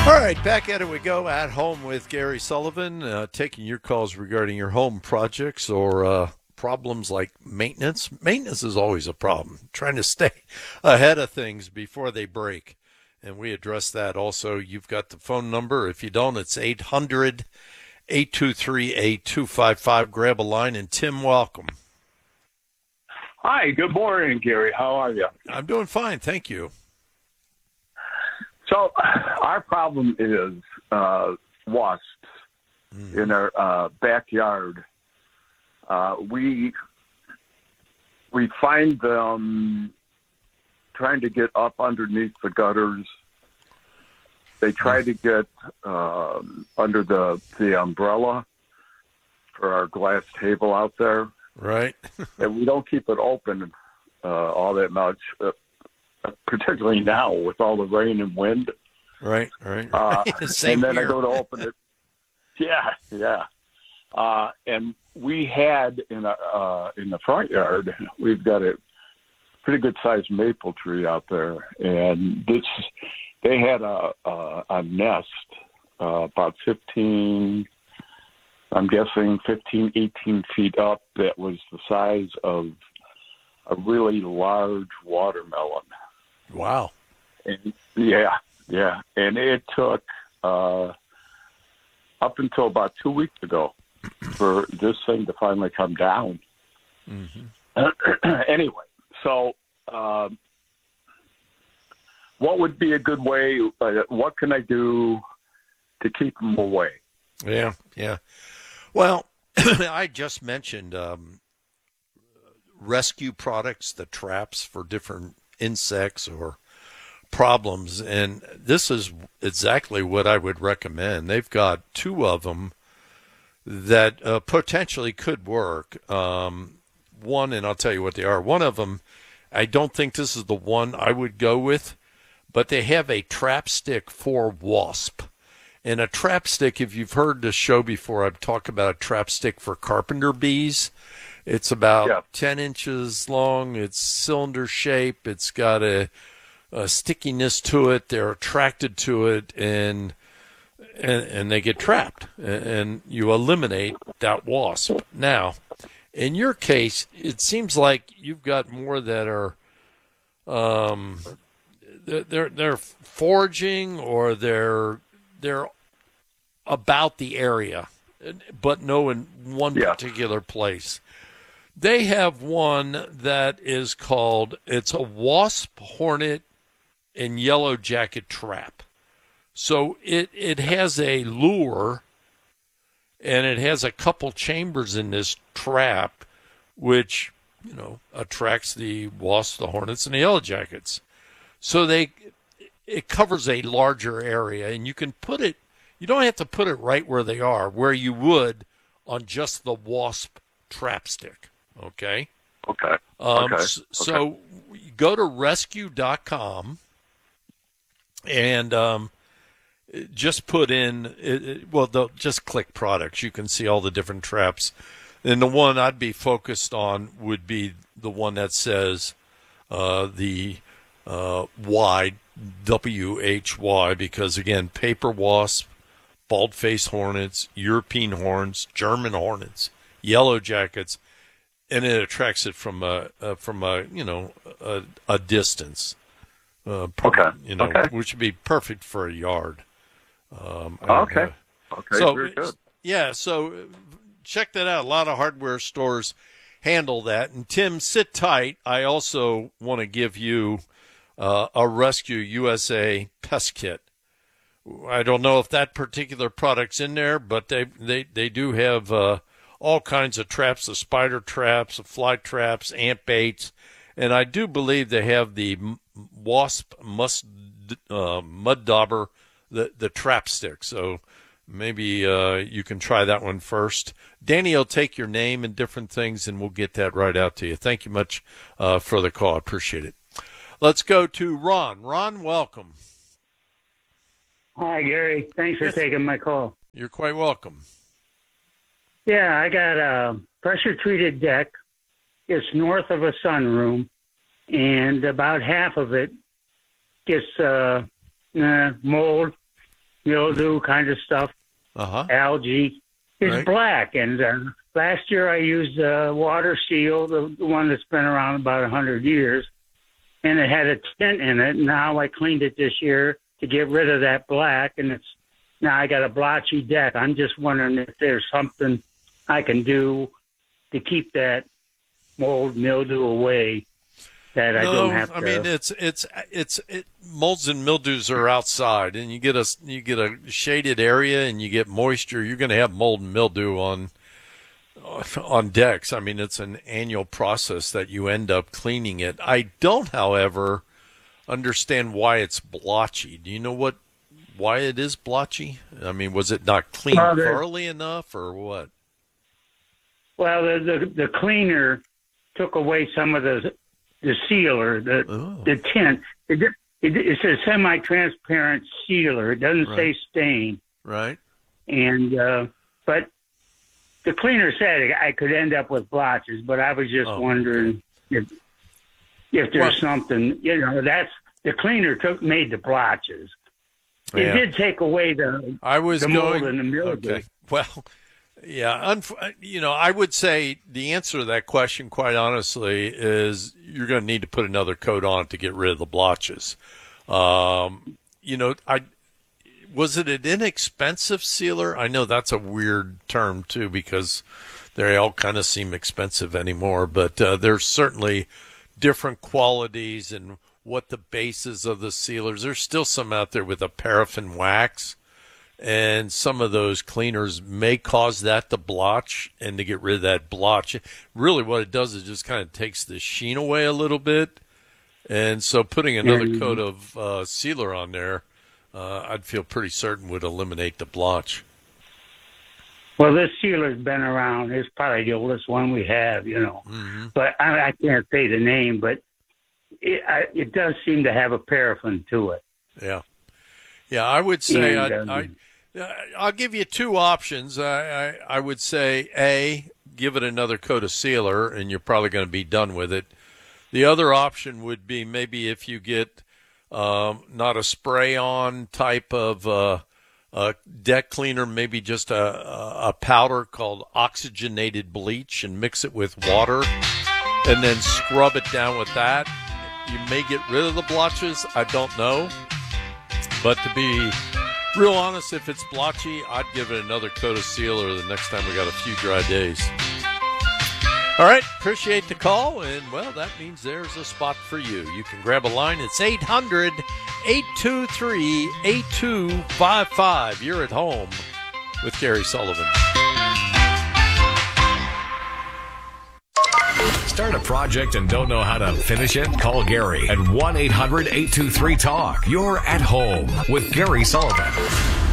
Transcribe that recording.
All right, back at it we go. At home with Gary Sullivan, taking your calls regarding your home projects or problems like maintenance. Maintenance is always a problem. Trying to stay ahead of things before they break. And we address that also. You've got the phone number. If you don't, it's 800-823-8255. Grab a line. And Tim, welcome. Hi, good morning, Gary. How are you? I'm doing fine, thank you. So our problem is wasps in our backyard. We find them trying to get up underneath the gutters. They try to get under the umbrella for our glass table out there. Right. And we don't keep it open all that much. Particularly now with all the rain and wind. Right. Same and then here. I go to open it. Yeah. And we had in the front yard, we've got a pretty good sized maple tree out there, and they had a nest about 15, 18 feet up that was the size of a really large watermelon. Wow. And yeah. And it took up until about 2 weeks ago for this thing to finally come down. Mm-hmm. Anyway, so what would be a good way? What can I do to keep them away? Yeah. Well, I just mentioned rescue products, the traps for different insects or problems, and this is exactly what I would recommend. They've got two of them that potentially could work. One, and I'll tell you what they are. One of them, I don't think this is the one I would go with, but they have a trap stick for wasp. And a trap stick, if you've heard the show before, I've talked about a trap stick for carpenter bees. It's about 10 inches long. It's cylinder shape. It's got a stickiness to it. They're attracted to it, and they get trapped. And you eliminate that wasp. Now, in your case, it seems like you've got more that are they're foraging or they're about the area, but no in one particular place. They have one that is called, it's a wasp, hornet, and yellow jacket trap. So it has a lure, and it has a couple chambers in this trap, which, attracts the wasps, the hornets, and the yellow jackets. So it covers a larger area, and you can put it, you don't have to put it right where they are, where you would on just the wasp trap stick. Okay. Okay. So go to rescue.com and just put in, just click products. You can see all the different traps. And the one I'd be focused on would be the one that says the WHY, because, again, paper wasp, bald-faced hornets, European horns, German hornets, yellow jackets, and it attracts it from a distance. Which would be perfect for a yard. Okay. So very good. Yeah, so check that out. A lot of hardware stores handle that. And Tim, sit tight. I also want to give you a Rescue USA pest kit. I don't know if that particular product's in there, but they do have all kinds of traps, the spider traps, the fly traps, ant baits, and I do believe they have the wasp mud dauber, the trap stick. So maybe you can try that one first. Danny will take your name and different things, and we'll get that right out to you. Thank you much for the call. I appreciate it. Let's go to Ron. Ron, welcome. Hi, Gary. Thanks for taking my call. You're quite welcome. Yeah, I got a pressure-treated deck. It's north of a sunroom, and about half of it gets mold mildew kind of stuff, algae, is black. And last year I used Water Seal, the one that's been around about 100 years, and it had a tint in it. Now I cleaned it this year to get rid of that black, and now I got a blotchy deck. I'm just wondering if there's something I can do to keep that mold mildew away. That I don't have to. I mean, it's molds and mildews are outside, and you get a shaded area and you get moisture. You're going to have mold and mildew on decks. I mean, it's an annual process that you end up cleaning it. I don't, however, understand why it's blotchy. Do you know why it is blotchy? I mean, was it not cleaned thoroughly enough, or what? Well, the cleaner took away some of the sealer, the tint. It's a semi-transparent sealer. It doesn't say stain. Right. And but the cleaner said I could end up with blotches, but I was just wondering if there's something, that's the cleaner made the blotches. It did take away the mold and the mildew. Okay. Well, yeah, I would say the answer to that question, quite honestly, is you're going to need to put another coat on to get rid of the blotches. Was it an inexpensive sealer? I know that's a weird term too, because they all kind of seem expensive anymore. But there's certainly different qualities and what the basis of the sealers. There's still some out there with a paraffin wax. And some of those cleaners may cause that to blotch, and to get rid of that blotch, really what it does is just kind of takes the sheen away a little bit. And so putting another coat of sealer on there, I'd feel pretty certain would eliminate the blotch. Well, this sealer's been around. It's probably the oldest one we have, But I can't say the name, but it does seem to have a paraffin to it. Yeah. Yeah, I would say I'll give you two options. I would say, A, give it another coat of sealer, and you're probably going to be done with it. The other option would be maybe if you get not a spray-on type of deck cleaner, maybe just a powder called oxygenated bleach, and mix it with water, and then scrub it down with that. You may get rid of the blotches. I don't know. But to be real honest, if it's blotchy, I'd give it another coat of sealer the next time we got a few dry days. All right, appreciate the call, and, well, that means there's a spot for you. You can grab a line. It's 800-823-8255. You're at home with Gary Sullivan. Start a project and don't know how to finish it? Call Gary at 1-800-823-TALK. You're at home with Gary Sullivan.